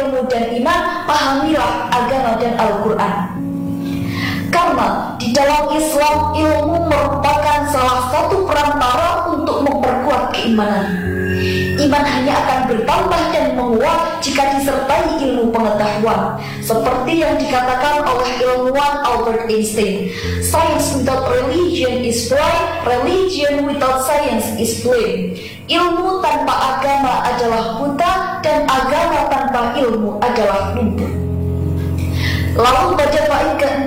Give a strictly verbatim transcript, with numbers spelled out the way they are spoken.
ilmu dan iman, pahamilah agama dan Al-Quran. Karena di dalam Islam, ilmu merupakan salah satu perantara untuk memperkuat keimanan. Iman hanya akan bertambah dan menguat jika disertai ilmu pengetahuan, seperti yang dikatakan oleh ilmuwan Albert Einstein. Science without religion is blind, religion without science is blind. Ilmu tanpa agama adalah buta, dan agama tanpa ilmu adalah lumpuh. Lalu pada bait ke